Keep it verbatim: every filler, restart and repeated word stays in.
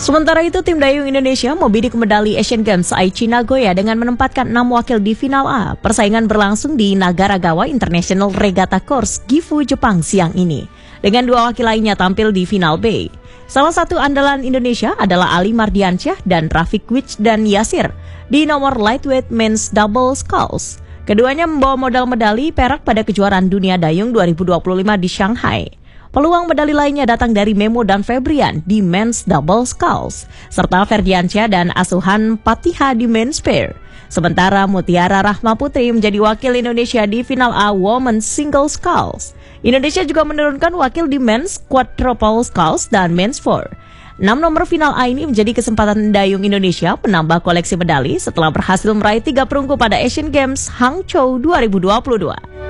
Sementara itu, tim dayung Indonesia membidik medali Asian Games Aichi Nagoya dengan menempatkan enam wakil di final A. Persaingan berlangsung di Nagaragawa International Regatta Course, Gifu, Jepang siang ini. Dengan dua wakil lainnya tampil di final B. Salah satu andalan Indonesia adalah Ali Mardiansyah dan Rafiq Wich dan Yasir di nomor lightweight men's double sculls. Keduanya membawa modal medali perak pada kejuaraan dunia dayung dua ribu dua puluh lima di Shanghai. Peluang medali lainnya datang dari Memo dan Febrian di men's double sculls, serta Ferdiansyah dan Asuhan Patiha di men's pair. Sementara Mutiara Rahma Putri menjadi wakil Indonesia di final A women's single sculls. Indonesia juga menurunkan wakil di men's quadruple sculls dan men's four. Enam nomor final A ini menjadi kesempatan dayung Indonesia menambah koleksi medali setelah berhasil meraih tiga perunggu pada Asian Games Hangzhou dua ribu dua puluh dua.